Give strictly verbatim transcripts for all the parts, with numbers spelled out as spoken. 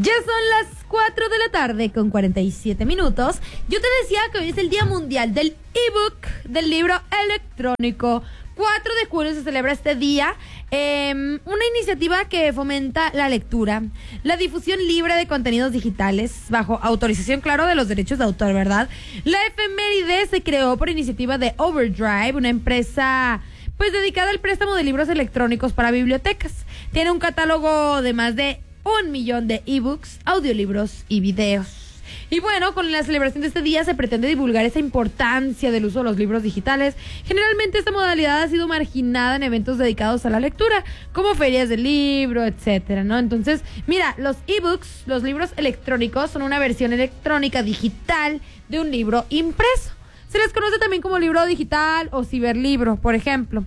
Ya son las cuatro de la tarde con cuarenta y siete minutos. Yo te decía que hoy es el Día Mundial del ebook, del libro electrónico. cuatro de julio se celebra este día, eh, una iniciativa que fomenta la lectura, la difusión libre de contenidos digitales, bajo autorización, claro, de los derechos de autor, ¿verdad? La efeméride se creó por iniciativa de Overdrive, una empresa pues dedicada al préstamo de libros electrónicos para bibliotecas. Tiene un catálogo de más de un millón de ebooks, audiolibros y videos. Y bueno, con la celebración de este día se pretende divulgar esa importancia del uso de los libros digitales. Generalmente esta modalidad ha sido marginada en eventos dedicados a la lectura, como ferias del libro, etcétera, ¿no? Entonces, mira, los ebooks, los libros electrónicos, son una versión electrónica digital de un libro impreso. Se les conoce también como libro digital o ciberlibro, por ejemplo.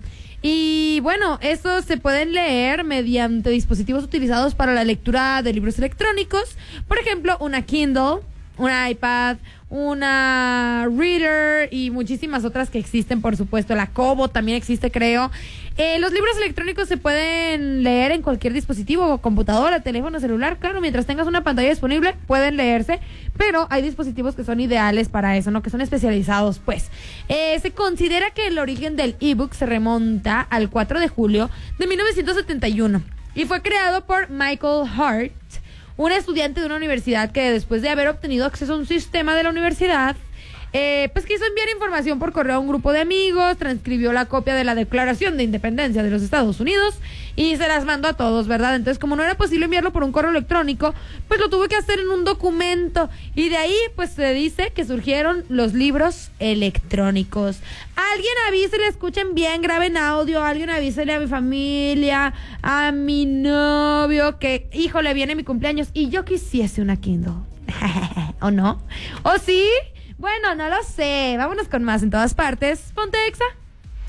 Y bueno, estos se pueden leer mediante dispositivos utilizados para la lectura de libros electrónicos. Por ejemplo, una Kindle, un iPad, una Reader y muchísimas otras que existen, por supuesto. La Kobo también existe, creo. Eh, los libros electrónicos se pueden leer en cualquier dispositivo, computadora, teléfono, celular. Claro, mientras tengas una pantalla disponible, pueden leerse. Pero hay dispositivos que son ideales para eso, ¿no? Que son especializados, pues. Eh, se considera que el origen del ebook se remonta al cuatro de julio de mil novecientos setenta y uno. Y fue creado por Michael Hart, un estudiante de una universidad que después de haber obtenido acceso a un sistema de la universidad, eh, pues quiso enviar información por correo a un grupo de amigos, transcribió la copia de la Declaración de Independencia de los Estados Unidos y se las mandó a todos, ¿verdad? Entonces, como no era posible enviarlo por un correo electrónico, pues lo tuvo que hacer en un documento y de ahí, pues se dice que surgieron los libros electrónicos. Alguien avísele, escuchen bien, graben audio, alguien avísele a mi familia, a mi novio, que, híjole, viene mi cumpleaños y yo quisiese una Kindle. ¿O no? ¿O sí? Bueno, no lo sé. Vámonos con más en todas partes. Ponte Exa.